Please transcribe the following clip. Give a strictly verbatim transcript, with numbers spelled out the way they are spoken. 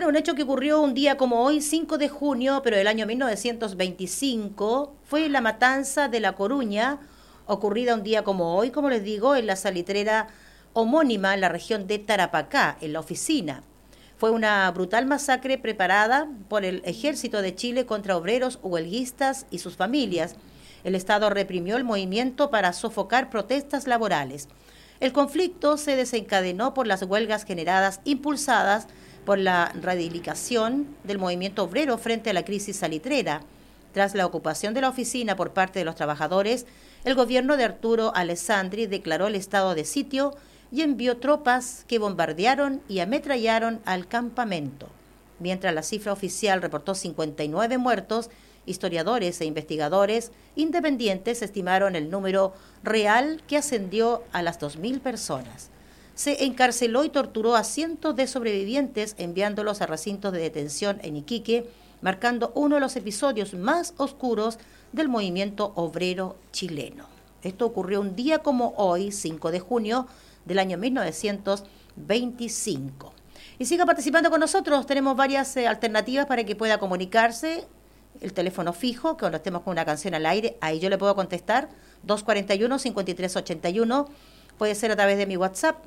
Bueno, un hecho que ocurrió un día como hoy, cinco de junio, pero del año mil novecientos veinticinco, fue la matanza de La Coruña, ocurrida un día como hoy, como les digo, en la salitrera homónima en la región de Tarapacá, en la oficina. Fue una brutal masacre preparada por el Ejército de Chile contra obreros huelguistas y sus familias. El Estado reprimió el movimiento para sofocar protestas laborales. El conflicto se desencadenó por las huelgas generadas, impulsadas por la radicalización del movimiento obrero frente a la crisis salitrera. Tras la ocupación de la oficina por parte de los trabajadores, el gobierno de Arturo Alessandri declaró el estado de sitio y envió tropas que bombardearon y ametrallaron al campamento. Mientras la cifra oficial reportó cincuenta y nueve muertos, historiadores e investigadores independientes estimaron el número real, que ascendió a las dos mil personas. Se encarceló y torturó a cientos de sobrevivientes, enviándolos a recintos de detención en Iquique, marcando uno de los episodios más oscuros del movimiento obrero chileno. Esto ocurrió un día como hoy, cinco de junio del año mil novecientos veinticinco. Y siga participando con nosotros, tenemos varias eh, alternativas para que pueda comunicarse. El teléfono fijo, que cuando estemos con una canción al aire, ahí yo le puedo contestar, dos cuatro uno, cinco tres ocho uno. Puede ser a través de mi WhatsApp,